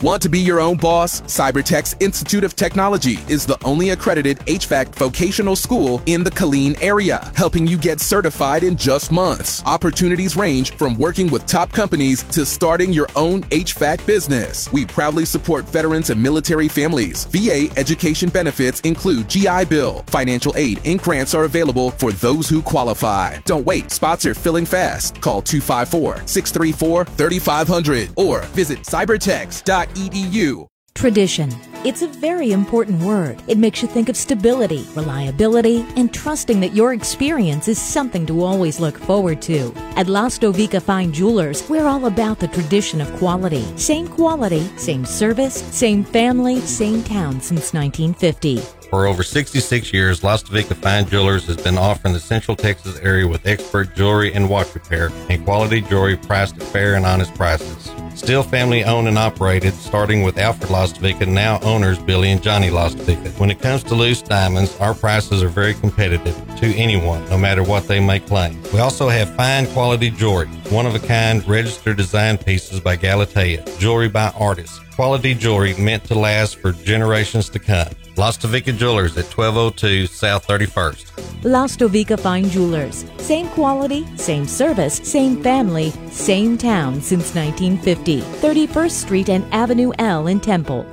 Want to be your own boss? Cybertech's Institute of Technology is the only accredited HVAC vocational school in the Killeen area, helping you get certified in just months. Opportunities range from working with top companies to starting your own HVAC business. We proudly support veterans and military families. VA education benefits include GI Bill. Financial aid and grants are available for those who qualify. Don't wait, spots are filling fast. Call 254-634-3500 or visit cybertex.edu. Tradition. It's a very important word. It makes you think of stability, reliability, and trusting that your experience is something to always look forward to. At Lastovica Fine Jewelers, we're all about the tradition of quality. Same quality, same service, same family, same town since 1950. For over 66 years, Lastovica Fine Jewelers has been offering the Central Texas area with expert jewelry and watch repair and quality jewelry priced at fair and honest prices. Still family owned and operated, starting with Alfred Lastovica, now owners Billy and Johnny Lastovica. When it comes to loose diamonds, our prices are very competitive to anyone, no matter what they may claim. We also have fine quality jewelry, one-of-a-kind registered design pieces by Galatea, jewelry by artists, quality jewelry meant to last for generations to come. Lastovica Jewelers at 1202 South 31st. Lastovica Fine Jewelers. Same quality, same service, same family, same town since 1950. 31st Street and Avenue L in Temple.